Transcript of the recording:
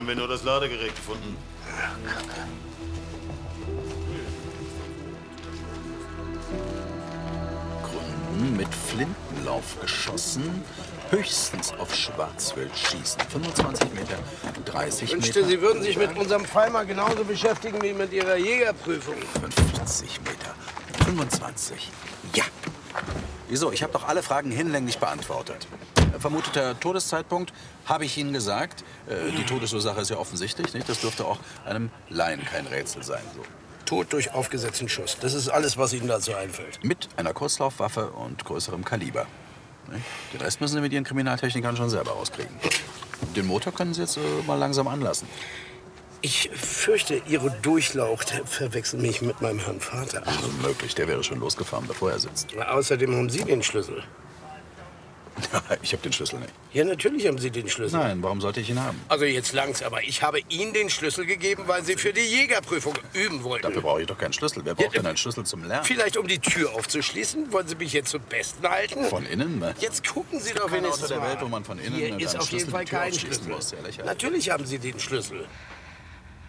Haben wir nur das Ladegerät gefunden. Ja, Kacke. Gründen mit Flintenlauf geschossen. Höchstens auf Schwarzwild schießen. 25 Meter, 30 Ich Meter. wünschte, Sie würden sich mit unserem Fall mal genauso beschäftigen wie mit Ihrer Jägerprüfung. 50 Meter, 25. Ja. Wieso? Ich habe doch alle Fragen hinlänglich beantwortet. Vermuteter Todeszeitpunkt, habe ich Ihnen gesagt. Die Todesursache ist ja offensichtlich, nicht? Das dürfte auch einem Laien kein Rätsel sein. So. Tod durch aufgesetzten Schuss. Das ist alles, was Ihnen dazu einfällt. Mit einer Kurzlaufwaffe und größerem Kaliber. Nicht? Den Rest müssen Sie mit Ihren Kriminaltechnikern schon selber rauskriegen. Den Motor können Sie jetzt mal langsam anlassen. Ich fürchte, Ihre Durchlaucht verwechseln mich mit meinem Herrn Vater. Also möglich, der wäre schon losgefahren, bevor er sitzt. Außerdem haben Sie den Schlüssel. Ich habe den Schlüssel nicht. Ja, natürlich haben Sie den Schlüssel. Nein, warum sollte ich ihn haben? Also jetzt langt's, aber ich habe Ihnen den Schlüssel gegeben, weil Sie für die Jägerprüfung üben wollten. Dafür brauche ich doch keinen Schlüssel. Wer braucht denn einen Schlüssel zum Lernen? Vielleicht um die Tür aufzuschließen. Wollen Sie mich jetzt zum Besten halten? Von innen? Ne? Jetzt gucken Sie doch kein wenigstens Auto der mal. Welt, wo man von innen Hier mit ist einem auf jeden Schlüssel Fall die Tür kein aufschließen Schlüssel. muss. Ja, lächerlich. Natürlich haben Sie den Schlüssel.